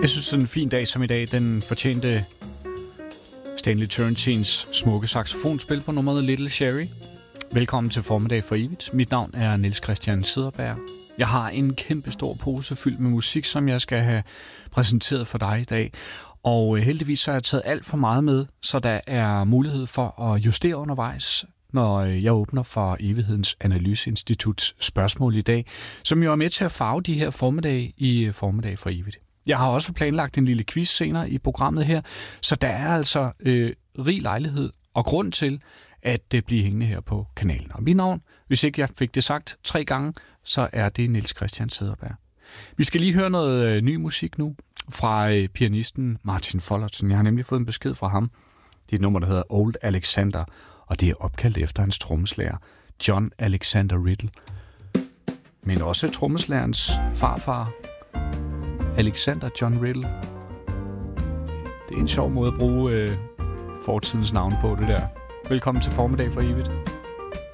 Jeg synes, sådan en fin dag som i dag, den fortjente Stanley Turrentines smukke saxofonspil på nummeret Little Sherry. Velkommen til Formiddag for Evigt. Mit navn er Niels Christian Cederberg. Jeg har en kæmpe stor pose fyldt med musik, som jeg skal have præsenteret for dig i dag. Og heldigvis så har jeg taget alt for meget med, så der er mulighed for at justere undervejs, når jeg åbner for Evighedens Analyseinstituts spørgsmål i dag, som jo er med til at farve de her formiddage i Formiddag for Evigt. Jeg har også planlagt en lille quiz senere i programmet her, så der er altså rig lejlighed og grund til at det bliver hængende her på kanalen. Og mit navn, hvis ikke jeg fik det sagt 3 gange, så er det Niels Christian Cederberg. Vi skal lige høre noget ny musik nu fra pianisten Martin Follertsen. Jeg har nemlig fået en besked fra ham. Det er et nummer, der hedder Old Alexander, og det er opkaldt efter hans trommeslager, John Alexander Riddle. Men også trommeslagerens farfar, Alexander John Riddle. Det er en sjov måde at bruge fortidens navn på, det der. Velkommen til Formiddag for Evigt.